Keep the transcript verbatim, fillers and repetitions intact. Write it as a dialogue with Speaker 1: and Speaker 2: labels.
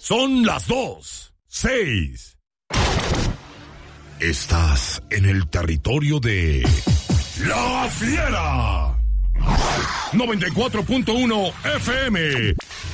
Speaker 1: Son las dos, seis. Estás en el territorio de La Fiera. noventa y cuatro punto uno F M.